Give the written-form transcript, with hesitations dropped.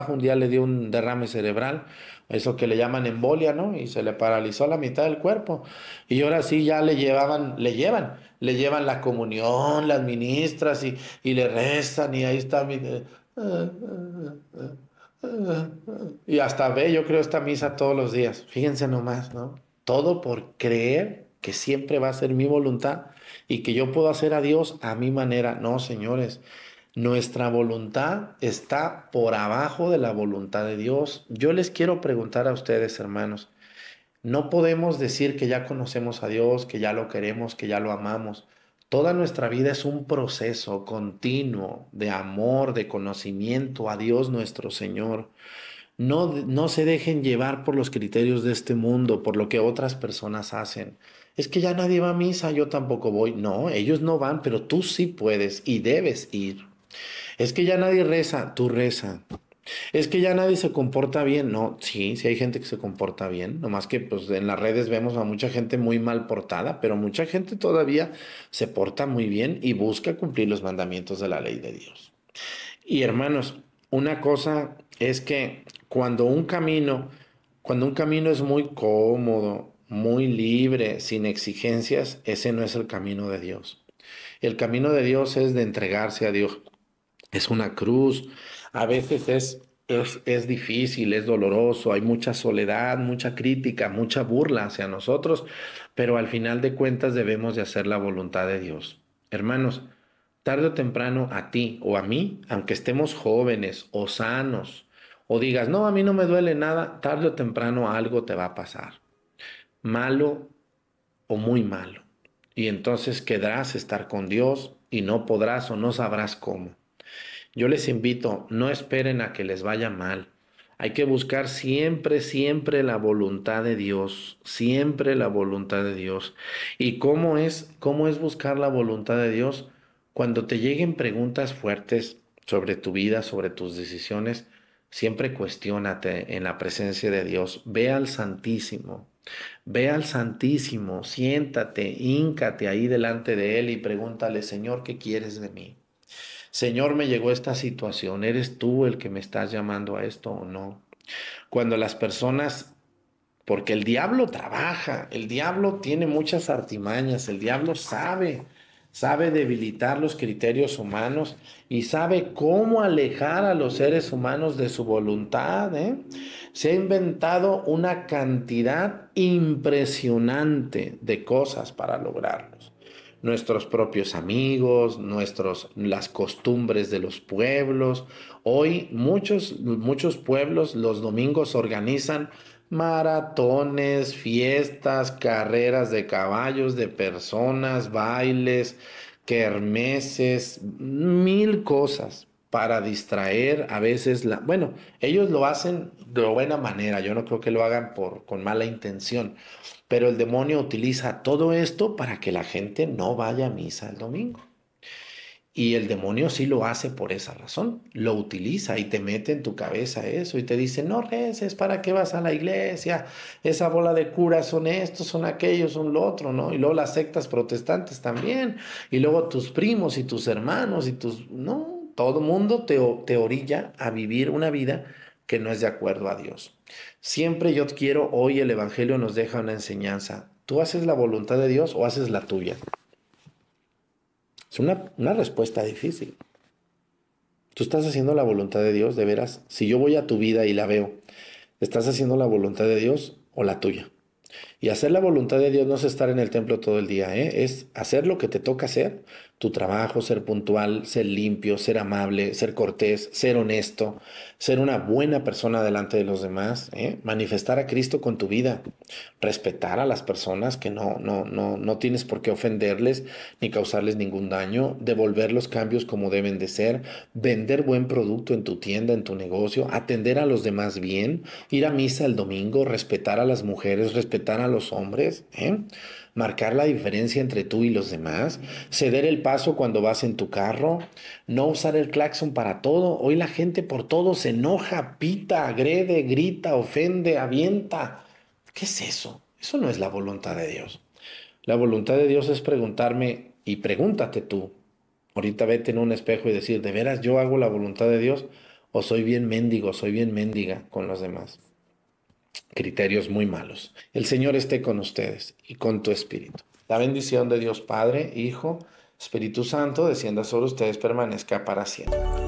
un día le dio un derrame cerebral, eso que le llaman embolia, ¿no? Y se le paralizó la mitad del cuerpo. Y ahora sí ya le llevan la comunión, las ministras y le rezan y ahí está y hasta ve, yo creo, esta misa todos los días. Fíjense nomás, ¿no? Todo por creer que siempre va a ser mi voluntad y que yo puedo hacer a Dios a mi manera. No, señores. Nuestra voluntad está por abajo de la voluntad de Dios. Yo les quiero preguntar a ustedes, hermanos, no podemos decir que ya conocemos a Dios, que ya lo queremos, que ya lo amamos. Toda nuestra vida es un proceso continuo de amor, de conocimiento a Dios nuestro Señor. No se dejen llevar por los criterios de este mundo, por lo que otras personas hacen. Es que ya nadie va a misa, yo tampoco voy. No, ellos no van, pero tú sí puedes y debes ir. Es que ya nadie reza, tú reza. Es que ya nadie se comporta bien. No, sí, sí hay gente que se comporta bien. Nomás que pues en las redes vemos a mucha gente muy mal portada, pero mucha gente todavía se porta muy bien y busca cumplir los mandamientos de la ley de Dios. Y hermanos, una cosa es que cuando un camino es muy cómodo, muy libre, sin exigencias, ese no es el camino de Dios. El camino de Dios es de entregarse a Dios. Es una cruz, a veces es difícil, es doloroso, hay mucha soledad, mucha crítica, mucha burla hacia nosotros, pero al final de cuentas debemos de hacer la voluntad de Dios. Hermanos, tarde o temprano a ti o a mí, aunque estemos jóvenes o sanos, o digas, no, a mí no me duele nada, tarde o temprano algo te va a pasar, malo o muy malo. Y entonces quedarás estar con Dios y no podrás o no sabrás cómo. Yo les invito, no esperen a que les vaya mal. Hay que buscar siempre, siempre la voluntad de Dios, siempre la voluntad de Dios. ¿Y cómo es buscar la voluntad de Dios? Cuando te lleguen preguntas fuertes sobre tu vida, sobre tus decisiones, siempre cuestiónate en la presencia de Dios. Ve al Santísimo, siéntate, híncate ahí delante de Él y pregúntale, Señor, ¿qué quieres de mí? Señor, me llegó esta situación, ¿eres tú el que me estás llamando a esto o no? Cuando las personas, porque el diablo trabaja, el diablo tiene muchas artimañas, el diablo sabe debilitar los criterios humanos y sabe cómo alejar a los seres humanos de su voluntad, ¿eh? Se ha inventado una cantidad impresionante de cosas para lograrlos. Nuestros propios amigos, las costumbres de los pueblos. Hoy muchos pueblos los domingos organizan maratones, fiestas, carreras de caballos, de personas, bailes, kermeses, mil cosas para distraer a veces bueno, ellos lo hacen de buena manera, yo no creo que lo hagan con mala intención, pero el demonio utiliza todo esto para que la gente no vaya a misa el domingo. Y el demonio sí lo hace por esa razón, lo utiliza y te mete en tu cabeza eso y te dice, no reces, ¿para qué vas a la iglesia? Esa bola de curas son estos, son aquellos, son lo otro, ¿no? Y luego las sectas protestantes también, y luego tus primos y tus hermanos y no, todo mundo te orilla a vivir una vida que no es de acuerdo a Dios. Siempre yo quiero, hoy el Evangelio nos deja una enseñanza. ¿Tú haces la voluntad de Dios o haces la tuya? Es una respuesta difícil. Tú estás haciendo la voluntad de Dios, de veras. Si yo voy a tu vida y la veo, ¿estás haciendo la voluntad de Dios o la tuya? Y hacer la voluntad de Dios no es estar en el templo todo el día, ¿eh? Es hacer lo que te toca hacer, tu trabajo, ser puntual, ser limpio, ser amable, ser cortés, ser honesto, ser una buena persona delante de los demás, ¿eh? Manifestar a Cristo con tu vida, respetar a las personas que no tienes por qué ofenderles ni causarles ningún daño, devolver los cambios como deben de ser, vender buen producto en tu tienda, en tu negocio, atender a los demás bien, ir a misa el domingo, respetar a las mujeres, respetar a los hombres, ¿eh? Marcar la diferencia entre tú y los demás, ceder el paso cuando vas en tu carro, no usar el claxon para todo. Hoy la gente por todo se enoja, pita, agrede, grita, ofende, avienta. ¿Qué es eso? Eso no es la voluntad de Dios. La voluntad de Dios es preguntarme y pregúntate tú. Ahorita vete en un espejo y decir, ¿de veras yo hago la voluntad de Dios? o soy bien mendigo, soy bien mendiga con los demás. Criterios muy malos. El Señor esté con ustedes y con tu espíritu. La bendición de Dios Padre, Hijo, Espíritu Santo, descienda sobre ustedes, permanezca para siempre.